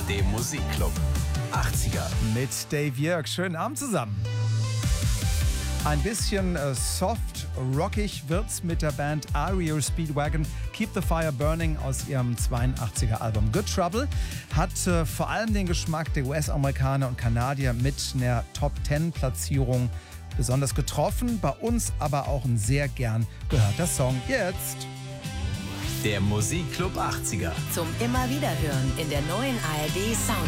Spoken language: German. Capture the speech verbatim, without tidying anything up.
dem Musikclub achtziger. Mit Dave Jörg. Schönen Abend zusammen. Ein bisschen äh, soft rockig wird's mit der Band R E O Speedwagon. Keep the Fire Burning aus ihrem zweiundachtziger Album Good Trouble hat äh, vor allem den Geschmack der U S-Amerikaner und Kanadier mit einer Top Ten Platzierung besonders getroffen. Bei uns aber auch ein sehr gern gehörter Song. Jetzt Der Musikclub achtziger. Zum immer wieder hören in der neuen A R D Sound